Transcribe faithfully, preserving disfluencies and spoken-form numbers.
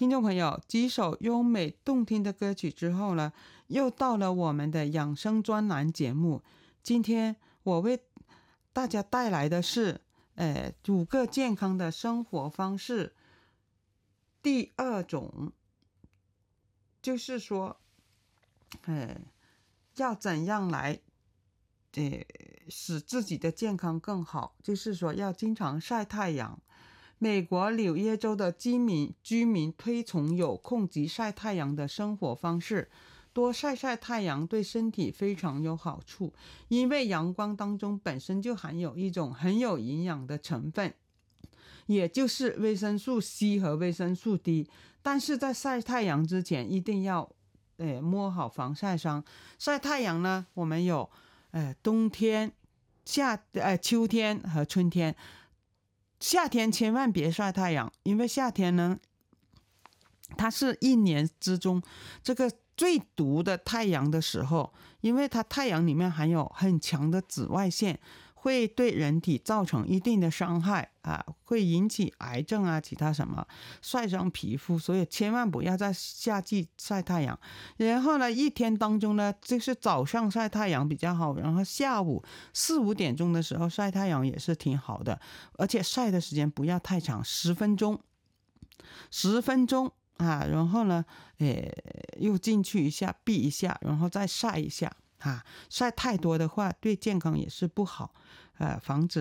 听众朋友，几首优美动听的歌曲之后呢，又到了我们的养生专栏节目。今天我为大家带来的是呃五个健康的生活方式。第二种就是说呃要怎样来呃使自己的健康更好，就是说要经常晒太阳。美国纽约州的居民居民推崇有空即晒太阳的生活方式，多晒晒太阳对身体非常有好处，因为阳光当中本身就含有一种很有营养的成分，也就是维生素 C 和维生素 D。 但是在晒太阳之前一定要呃摸好防晒霜。晒太阳呢，我们有呃冬天、夏呃秋天和春天。夏天千万别晒太阳，因为夏天呢，它是一年之中这个最毒的太阳的时候，因为它太阳里面含有很强的紫外线，会对人体造成一定的伤害啊，会引起癌症啊，其他什么晒伤皮肤，所以千万不要在夏季晒太阳。然后呢，一天当中呢，就是早上晒太阳比较好，然后下午四五点钟的时候晒太阳也是挺好的，而且晒的时间不要太长，十分钟，十分钟啊，然后呢，呃，又进去一下，闭一下，然后再晒一下啊，晒太多的话对健康也是不好，呃，防止